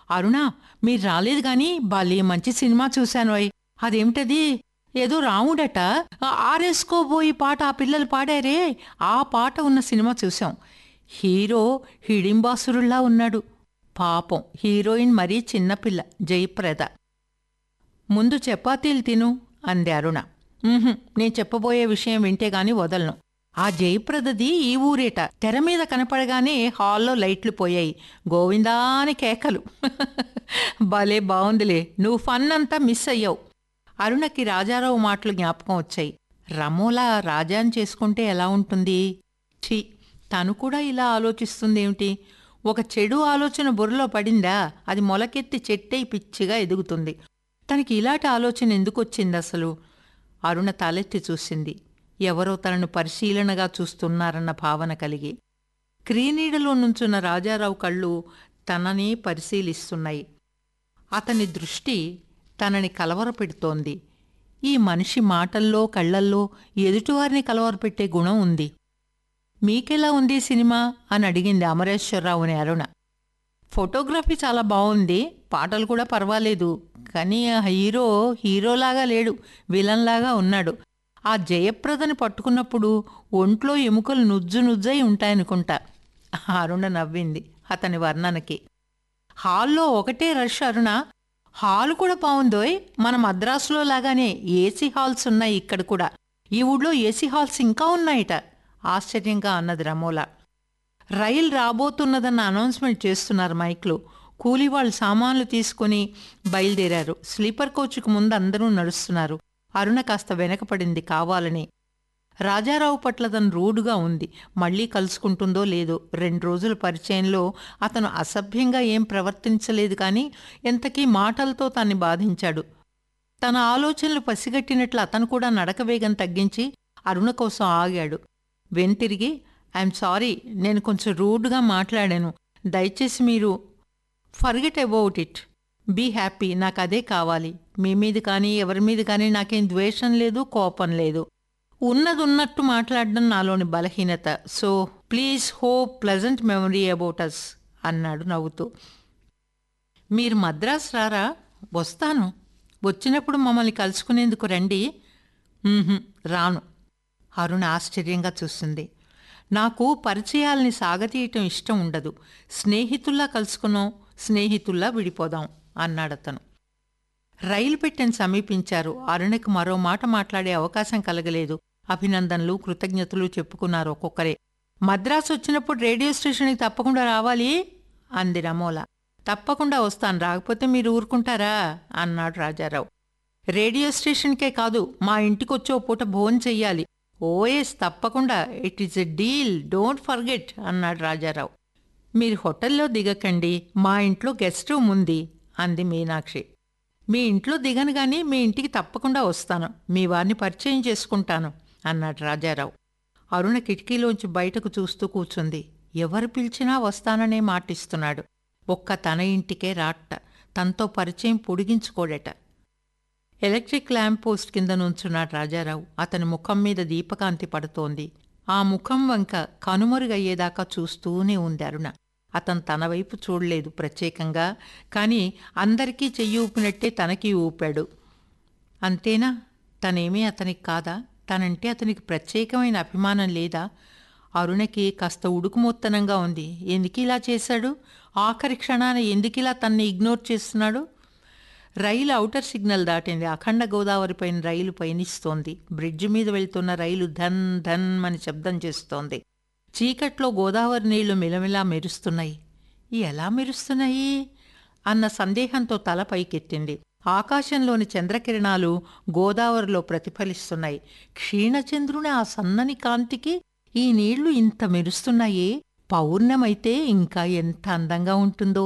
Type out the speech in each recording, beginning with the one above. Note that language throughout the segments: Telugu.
అరుణా, మీరు రాలేదు గాని భలే మంచి సినిమా చూశానోయ్. అదేమిటది? ఏదో రాముడట ఆరేసుకోబోయి పాట ఆ పిల్లలు పాడారే, ఆ పాట ఉన్న సినిమా చూశాం. హీరో హిడింబాసురుల్లా ఉన్నాడు. పాపం హీరోయిన్ మరీ చిన్నపిల్ల జయప్రద. ముందు చపాతీలు తిను అంది అరుణ. నేను చెప్పబోయే విషయం వింటే గాని వదలను. ఆ జయప్రదది ఈ ఊరేట. తెర మీద కనపడగానే హాల్లో లైట్లు పోయాయి. గోవిందా అని కేకలు. భలే బావుందిలే, నువ్వు ఫన్ అంతా మిస్ అయ్యావు. అరుణకి రాజారావు మాటలు జ్ఞాపకం వచ్చాయి. రమోలా రాజాని చేసుకుంటే ఎలా ఉంటుంది? ఛీ, తను కూడా ఇలా ఆలోచిస్తుందేమిటి? ఒక చెడు ఆలోచన బుర్రలో పడిందా, అది మొలకెత్తి చెట్టై పిచ్చిగా ఎదుగుతుంది. తనకి ఇలాంటి ఆలోచన ఎందుకొచ్చింది అసలు? అరుణ తలెత్తి చూసింది. ఎవరో తనను పరిశీలనగా చూస్తున్నారన్న భావన కలిగి. క్రీనీడలో నుంచున్న రాజారావు కళ్ళు తననే పరిశీలిస్తున్నాయి. అతని దృష్టి తనని కలవరపెడుతోంది. ఈ మనిషి మాటల్లో కళ్లల్లో ఎదుటివారిని కలవరపెట్టే గుణం ఉంది. మీకెలా ఉంది సినిమా అని అడిగింది అమరేశ్వరరావుని అరుణ. ఫోటోగ్రఫీ చాలా బాగుంది, పాటలు కూడా పర్వాలేదు, కానీ ఆ హీరోలాగా లేడు, విలన్లాగా ఉన్నాడు. ఆ జయప్రదని పట్టుకున్నప్పుడు ఒంట్లో ఎముకలు నుజ్జునుజ్జై ఉంటాయనుకుంటా. అరుణ నవ్వింది అతని వర్ణనకి. హాల్లో ఒకటే రష్ అరుణ. హాలు కూడా బావుందోయ్, మన మద్రాసులో లాగానే ఏసీ హాల్స్ ఉన్నాయి ఇక్కడ కూడా. ఈ ఊళ్ళో ఏసీ హాల్స్ ఇంకా ఉన్నాయిట ఆశ్చర్యంగా అన్నది రమోలా. రైలు రాబోతున్నదన్న అనౌన్స్మెంట్ చేస్తున్నారు మైక్లో. కూలీవాళ్ళు సామాన్లు తీసుకుని బయలుదేరారు. స్లీపర్ కోచ్కు ముందు అందరూ నడుస్తున్నారు. అరుణ కాస్త వెనకపడింది కావాలని. రాజారావు పట్ల తను రూడుగా ఉంది. మళ్లీ కలుసుకుంటుందో లేదో. 2 రోజుల పరిచయంలో అతను అసభ్యంగా ఏం ప్రవర్తించలేదు, కానీ ఎంతకీ మాటలతో తన్ని బాధించాడు. తన ఆలోచనలు పసిగట్టినట్లు అతను కూడా నడక వేగం తగ్గించి అరుణ కోసం ఆగాడు. వెనుతిరిగి, ఐఎమ్ సారీ, నేను కొంచెం రూడ్గా మాట్లాడాను, దయచేసి మీరు forget about it, be happy, నాకు అదే కావాలి. మీ మీద కానీ ఎవరి మీద కానీ నాకేం ద్వేషం లేదు, కోపం లేదు. ఉన్నదున్నట్టు మాట్లాడడం నాలోని బలహీనత. So please hope pleasant memory about us అన్నాడు నవ్వుతూ. మీరు మద్రాసు రారా? వస్తాను, వచ్చినప్పుడు మమ్మల్ని కలుసుకునేందుకు రండి. రాను. అరుణ ఆశ్చర్యంగా చూస్తుంది. నాకు పరిచయాల్ని సాగతీయటం ఇష్టం ఉండదు. స్నేహితుల్లా కలుసుకున్నాం, స్నేహితుల్లా విడిపోదాం అన్నాడతను. రైలు పెట్టెను సమీపించారు. అరుణకు మరో మాట మాట్లాడే అవకాశం కలగలేదు. అభినందనలు, కృతజ్ఞతలు చెప్పుకున్నారు ఒక్కొక్కరే. మద్రాసు వచ్చినప్పుడు రేడియో స్టేషన్కి తప్పకుండా రావాలి అంది రమోలా. తప్పకుండా వస్తాను, రాకపోతే మీరు ఊరుకుంటారా అన్నాడు రాజారావు. రేడియో స్టేషన్కే కాదు, మా ఇంటికొచ్చో పూట భోజనం చెయ్యాలి. ఓఎస్, తప్పకుండా, it is a deal, don't forget అన్నాడు రాజారావు. మీరు హోటల్లో దిగకండి, మా ఇంట్లో గెస్ట్ రూమ్ ఉంది అంది మీనాక్షి. మీ ఇంట్లో దిగను గాని మీ ఇంటికి తప్పకుండా వస్తాను, మీ వారిని పరిచయం చేసుకుంటాను అన్నాడు రాజారావు. అరుణ కిటికీలోంచి బయటకు చూస్తూ కూర్చుంది. ఎవరు పిలిచినా వస్తాననే మాటిస్తున్నాడు. ఒక్క తన ఇంటికే రాట్ట. తనతో పరిచయం పొడిగించుకోడట. ఎలక్ట్రిక్ ల్యాంప్ పోస్ట్ కింద నుంచున్నాడు రాజారావు. అతని ముఖం మీద దీపకాంతి పడుతోంది. ఆ ముఖం వంక కనుమరుగయ్యేదాకా చూస్తూనే ఉంది అరుణ. అతను తన వైపు చూడలేదు ప్రత్యేకంగా, కానీ అందరికీ చెయ్యి ఊపినట్టే తనకి ఊపాడు. అంతేనా? తనేమీ అతనికి కాదా? తనంటే అతనికి ప్రత్యేకమైన అభిమానం లేదా? అరుణకి కాస్త ఉడుకుమొత్తనంగా ఉంది. ఎందుకిలా చేశాడు? ఆఖరి క్షణాన ఎందుకిలా తన్ని ఇగ్నోర్ చేస్తున్నాడు? రైలు ఔటర్ సిగ్నల్ దాటింది. అఖండ గోదావరి పైన రైలు పయనిస్తోంది. బ్రిడ్జి మీద వెళ్తున్న రైలు ధన్ ధన్ అని శబ్దం చేస్తోంది. చీకట్లో గోదావరి నీళ్లు మిలమిలా మెరుస్తున్నాయి. ఎలా మెరుస్తున్నాయి అన్న సందేహంతో తల పైకెత్తింది. ఆకాశంలోని చంద్రకిరణాలు గోదావరిలో ప్రతిఫలిస్తున్నాయి. క్షీణచంద్రుని ఆ సన్నని కాంతికి ఈ నీళ్లు ఇంత మెరుస్తున్నాయే. పౌర్ణమైతే ఇంకా ఎంత అందంగా ఉంటుందో.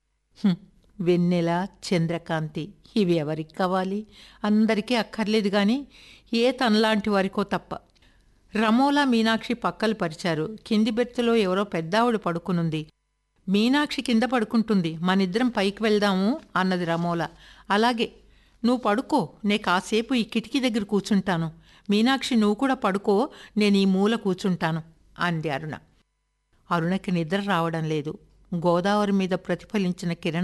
వెన్నెల, చంద్రకాంతి, ఇవి ఎవరికి కావాలి? అందరికీ అక్కర్లేదు గాని ఏ తనలాంటి వారికో తప్ప. రమోలా, మీనాక్షి పక్కలు పరిచారు. కింది బెర్తులో ఎవరో పెద్దావిడ పడుకునుంది. మీనాక్షి కింద పడుకుంటుంది, మనిద్దరం పైకి వెళ్దాము అన్నది రమోలా. అలాగే, నువ్వు పడుకో, నే కాసేపు ఈ కిటికీ దగ్గర కూర్చుంటాను. మీనాక్షి, నువ్వు కూడా పడుకో, నేను ఈ మూల కూర్చుంటాను అంది అరుణ. అరుణకి నిద్ర రావడం లేదు. గోదావరి మీద ప్రతిఫలించిన కిరణం